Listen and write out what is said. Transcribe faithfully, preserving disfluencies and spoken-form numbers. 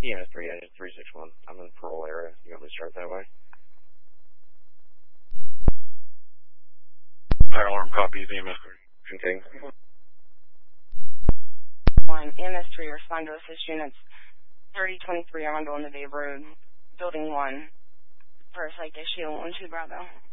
E M S three, yeah, three six one. I'm in the parole area. You want me to start that way? Fire alarm copies, E M S three. King. One, E M S three, respond to assist units thirty twenty-three Armando on the Bay Road, Building one, for a site issue, one two Bravo.